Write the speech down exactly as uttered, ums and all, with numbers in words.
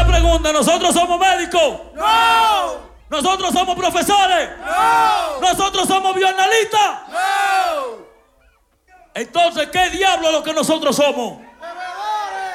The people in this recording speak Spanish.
una pregunta. ¿Nosotros somos médicos? ¡No! ¿Nosotros somos profesores? ¡No! ¿Nosotros somos bioanalistas? ¡No! Entonces, ¿qué diablo es lo que nosotros somos?